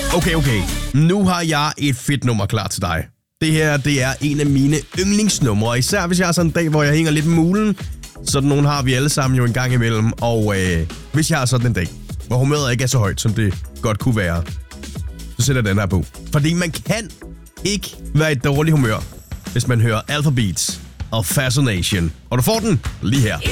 Okay. Nu har jeg et fedt nummer klar til dig. Det her, det er en af mine yndlingsnumre. Især hvis jeg har sådan en dag, hvor jeg hænger lidt med mulen. Sådan nogle har vi alle sammen jo en gang imellem. Og hvis jeg har sådan en dag, hvor humøret ikke er så højt, som det godt kunne være, så sætter den her på. Fordi man kan ikke være i et dårligt humør, hvis man hører Alpha Beats og Fascination. Og du får den lige her.